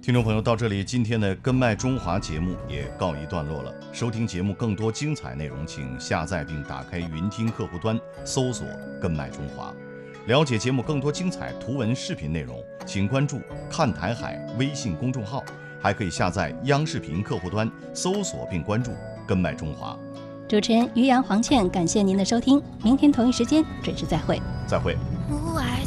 听众朋友，到这里，今天的根脉中华节目也告一段落了。收听节目更多精彩内容，请下载并打开云听客户端，搜索根脉中华。了解节目更多精彩图文视频内容，请关注看台海微信公众号，还可以下载央视频客户端，搜索并关注根脉中华。 主持人于洋、黄倩，感谢您的收听，明天同一时间准时再会。 再会。